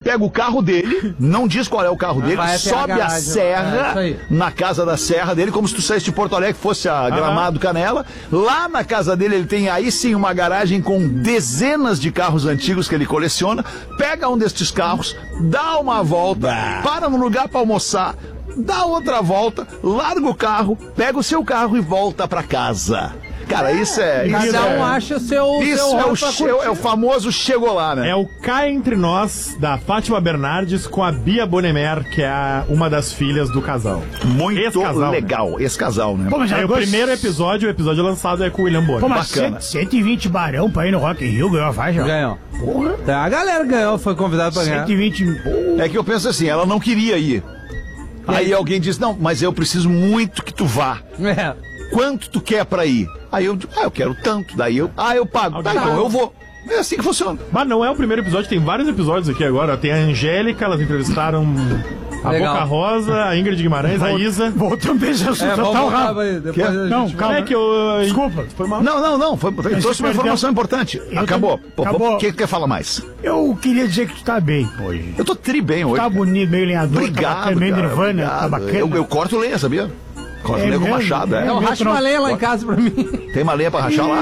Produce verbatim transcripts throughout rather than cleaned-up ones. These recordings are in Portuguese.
pega o carro dele, não diz qual é o carro dele, Vai até sobe a a, garagem. serra É, isso aí. na casa da serra dele, como se tu saísse de Porto Alegre, fosse a Gramado Canela. Lá na casa dele ele tem aí sim uma garagem com dezenas de carros antigos que ele coleciona, pega um destes carros, dá uma volta, para no lugar para almoçar, dá outra volta, larga o carro, pega o seu carro e volta para casa. Cara, isso é... Isso Cada um é, acha seu, isso seu é, o, rol pra che- é o famoso chegou lá, né? É o Cá Entre Nós, da Fátima Bernardes, com a Bia Bonemer, que é a- uma das filhas do casal. Muito Esse-casal, legal, esse casal, né? Pô, mas Aí ela o gosta- primeiro episódio, o episódio lançado é com o William Bonner. Pô, mas Bacana. cento e vinte barão pra ir no Rock in Rio, ganhou a faixa. Ganhou. Porra. Tá, a galera ganhou, foi convidada pra ganhar. cento e vinte... É que eu penso assim, ela não queria ir. Aí alguém diz, não, mas eu preciso muito que tu vá. É. Quanto tu quer pra ir? Aí eu digo, ah, eu quero tanto. Daí eu, ah, eu pago. Tá, então eu vou. É assim que funciona. Mas não é o primeiro episódio, tem vários episódios aqui agora. Tem a Angélica, elas entrevistaram a Legal. Boca Rosa, a Ingrid Guimarães, a Isa. Voltando desse assunto, É, vamos tá o voltar rabo. aí, depois Quê? a gente Não, vai. calma. É que eu... Desculpa. Foi mal. Não, não, não. Foi, eu trouxe uma informação importante. Eu Acabou. também- Pô, acabou. O que que tu quer falar mais? Eu queria dizer que tu tá bem hoje. Eu tô tri bem hoje. Tá bonito, meio lenhador, Obrigado, tá bacana, meio cara, Nirvana, obrigado. tá bacana. Eu, eu corto lenha, sabia? Corto É lenha com mesmo? machado, é. É Não, mesmo, racha não- uma lenha lá em casa pra mim. Tem uma lenha pra rachar lá?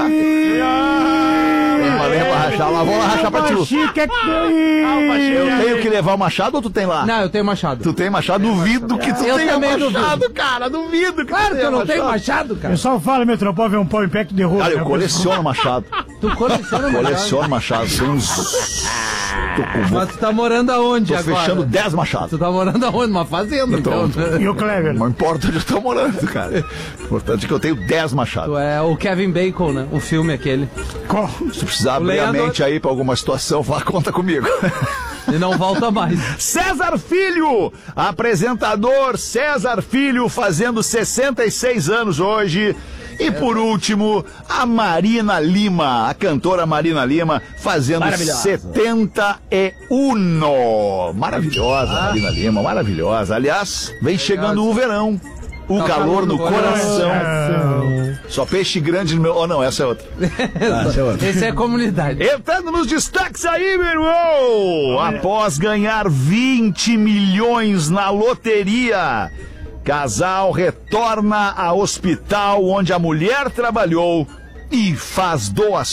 Tem uma lenha pra rachar lá. Vou lá rachar pra ti. Chique é que... Eu tenho que levar o machado ou tu tem lá? Não, eu tenho machado. Tu tem machado? Duvido que tu Eu tenha também machado, duvido. cara. Duvido que Claro tu que tenha eu não tenho machado. machado, O cara. pessoal fala, meu trompão, vê um pau em pé que derruba. Cara, eu né? coleciono machado. Tu coleciona machado. Coleciono machado. Tem uns... Tô, com... Mas tu tá morando aonde Tô agora? fechando dez machados. Tu tá morando aonde? Numa fazenda, então. E o Clever? Não importa onde eu tô morando, cara. O importante é que eu tenho dez machados. Tu é o Kevin Bacon, né? O filme aquele. Qual? Se precisar abrir a Leandro- mente aí pra alguma situação, vá, conta comigo. E não volta mais. César Filho, apresentador César Filho, fazendo sessenta e seis anos hoje. E por último, a Marina Lima, a cantora Marina Lima, fazendo setenta e um. Maravilhosa, Marina Lima, maravilhosa. Aliás, vem chegando o verão. O Tá calor calor no no coração. É, Só peixe grande no meu... Oh, não, essa é outra. Essa é outra. Esse é comunidade. Entrando nos destaques aí, meu irmão! Após ganhar vinte milhões na loteria, casal retorna ao hospital onde a mulher trabalhou e faz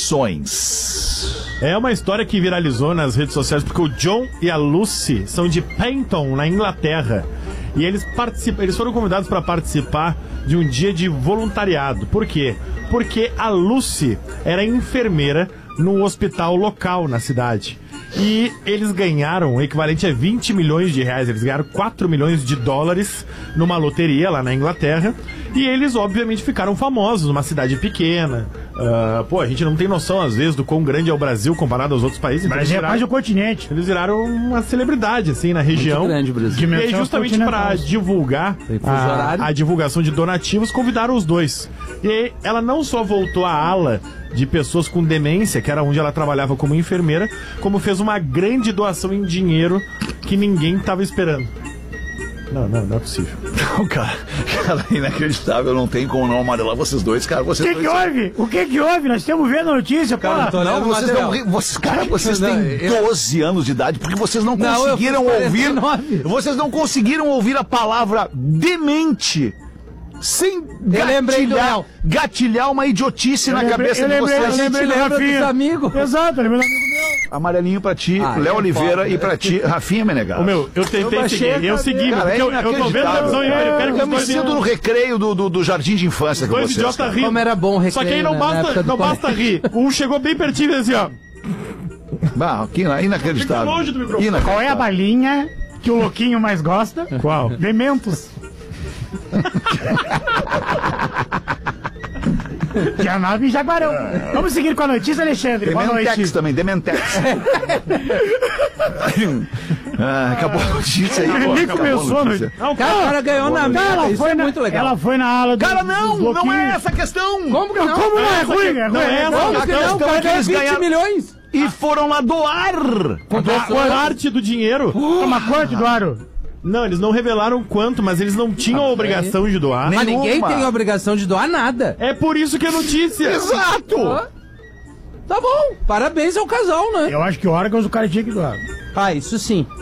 doações. É uma história que viralizou nas redes sociais porque o John e a Lucy são de Penton, na Inglaterra. E eles participam, eles foram convidados para participar de um dia de voluntariado. Por quê? Porque a Lucy era enfermeira num hospital local na cidade. E eles ganharam o equivalente a vinte milhões de reais. Eles ganharam quatro milhões de dólares numa loteria lá na Inglaterra. E eles, obviamente, ficaram famosos numa cidade pequena. Uh, pô, a gente não tem noção, às vezes, do quão grande é o Brasil comparado aos outros países. Então Mas eles é mais viraram, o continente. eles viraram uma celebridade, assim, na região. Muito grande, Brasil. E Dimensão aí, justamente continental. para divulgar Tem fuso horário. a, a divulgação de donativos, convidaram os dois. E aí, ela não só voltou à ala de pessoas com demência, que era onde ela trabalhava como enfermeira, como fez uma grande doação em dinheiro que ninguém estava esperando. Não, não, não é possível. Não, cara, cara, inacreditável, não tem como não amarelar vocês dois, cara. O Vocês que que dois... houve? O que que houve? Nós estamos vendo a notícia, pô. Cara, eu tô Não, olhando o vocês material. não. ri- Vocês, cara, vocês Não, têm eu- doze anos de idade, porque vocês não Não, eu conseguiram fiz ouvir. quarenta e nove. Vocês não conseguiram ouvir a palavra demente sem lembrei do gatilhar, Léo. gatilhar uma idiotice na lembrei- cabeça eu de lembrei- vocês. eu lembrei do lembra dos Rafinha. amigos. Exato, ele é meu amigo meu. Amarelinho pra ti, Ah, Léo é Oliveira foda. e pra ti, Rafinha Menegas. Ô, meu, eu tentei Eu baixei seguir, a eu cadeira. segui, Cara, porque é eu, eu tô vendo a inacreditável. televisão e eu quero que Eu os me dois, sinto no recreio do, do, do jardim de infância com dois vocês. idiotas cara. rindo. Como era bom o Só que aí não recreio, né, na basta, época do não colégio. basta rir. Um chegou bem pertinho e disse assim, ó. Bah, que inacreditável. Fica longe do microfone. Qual é a balinha que o louquinho mais gosta? Qual? Dementos. Que a nave em Jaguarão. Vamos seguir com a notícia, Alexandre. Boa Dementex noite. também, Dementex. Ah, acabou a notícia aí. Ele pô, nem acabou começou a notícia. Não, Cara, o cara ganhou na Cara, merda. ela Isso foi, é na, muito legal. ela foi na ala do, Cara, não, dos não é louquinhos. essa a questão. Como que não? Como não é essa ruim? que- É não ruim. é essa Como que- que Não, Então, o cara que ganhou eles vinte ganharam- milhões. E foram lá doar. a parte do dinheiro. Toma corte do aro. Não, eles não revelaram quanto, mas eles não tinham a obrigação de doar. Mas ninguém Nenhuma. tem a obrigação de doar nada. É por isso que é notícia. Exato. Tá bom. Parabéns ao casal, né? Eu acho que órgãos o cara tinha que doar. Ah, isso sim.